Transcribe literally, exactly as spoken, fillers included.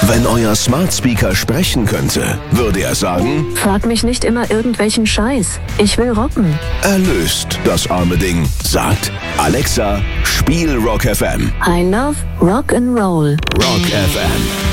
Wenn euer Smart Speaker sprechen könnte, würde er sagen: Frag mich nicht immer irgendwelchen Scheiß. Ich will rocken. Erlöst das arme Ding. Sagt: Alexa, spiel Rock F M. I love Rock and Roll. Rock F M.